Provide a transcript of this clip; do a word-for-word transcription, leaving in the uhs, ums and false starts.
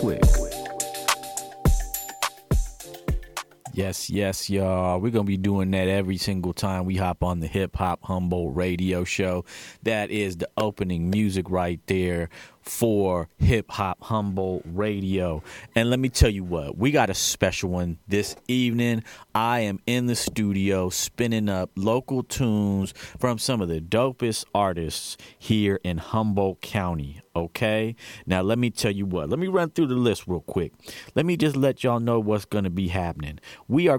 quick. Yes, yes, y'all. We're going to be doing that every single time we hop on the Hip Hop Humboldt radio show. That is the opening music right there for Hip Hop Humboldt Radio. And let me tell you what, we got a special one this evening. I am in the studio spinning up local tunes from some of the dopest artists here in Humboldt County. Okay, now let me tell you what, let me run through the list real quick. Let me just let y'all know what's going to be happening. We are